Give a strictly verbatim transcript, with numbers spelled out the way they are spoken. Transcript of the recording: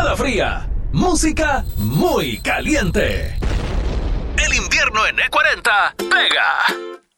Zona Fría. Música muy caliente. El invierno en E cuarenta pega.